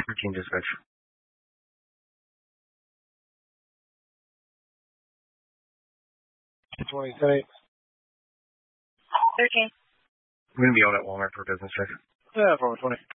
13 dispatch. 20, 13. I'm going to be out at Walmart for business check. Yeah, 420.